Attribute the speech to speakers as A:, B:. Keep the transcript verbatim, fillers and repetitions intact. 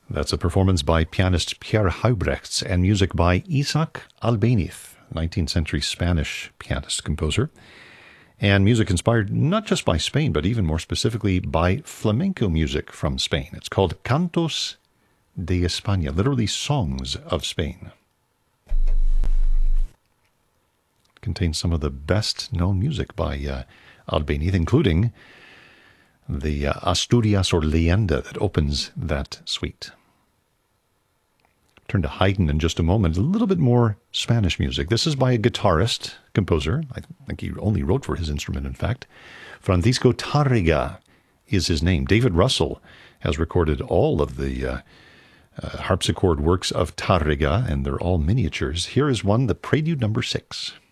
A: That's a performance by pianist Pierre Huybrechts and music by Isaac Albéniz, nineteenth century Spanish pianist composer. And music inspired not just by Spain, but even more specifically by flamenco music from Spain. It's called Cantos de España, literally songs of Spain. It contains some of the best known music by uh, Albéniz, including the uh, Asturias or Leyenda that opens that suite. Turn to Haydn in just a moment. A little bit more Spanish music. This is by a guitarist, composer. I think he only wrote for his instrument, in fact. Francisco Tárrega is his name. David Russell has recorded all of the uh, uh, harpsichord works of Tárrega, and they're all miniatures. Here is one, the Prelude number six.